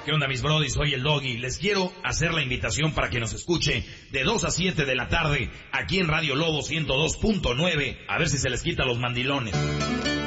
¿Qué onda, mis brodis? Soy el Doggy. Les quiero hacer la invitación para que nos escuche de 2 a 7 de la tarde aquí en Radio Lobo 102.9. A ver si se les quita los mandilones.